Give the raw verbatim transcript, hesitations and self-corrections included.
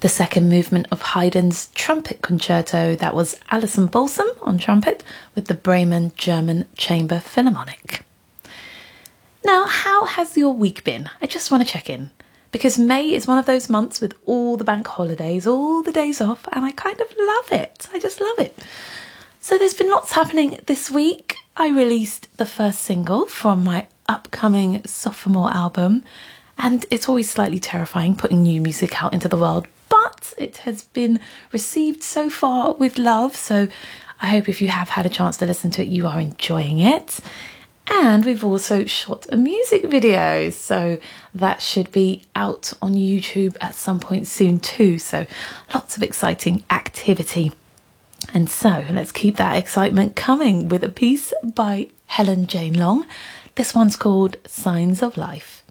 the second movement of Haydn's trumpet concerto. That was Alison Balsam on trumpet with the Bremen German Chamber Philharmonic. Now, how has your week been? I just want to check in, because May is one of those months with all the bank holidays, all the days off, and I kind of love it. I just love it. So there's been lots happening this week. I released the first single from my upcoming sophomore album, and it's always slightly terrifying putting new music out into the world, but it has been received so far with love, so I hope if you have had a chance to listen to it, you are enjoying it. And we've also shot a music video, so that should be out on YouTube at some point soon too, so lots of exciting activity. And so let's keep that excitement coming with a piece by Helen Jane Long. This one's called Signs of Life.